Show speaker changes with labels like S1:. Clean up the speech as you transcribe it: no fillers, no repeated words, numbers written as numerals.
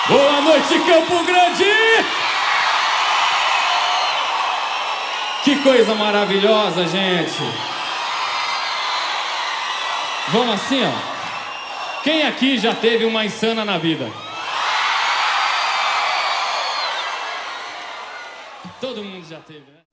S1: Boa noite, Campo Grande! Que coisa maravilhosa, gente! Vamos assim, ó. Quem aqui já teve uma insana na vida? Todo mundo já teve, né?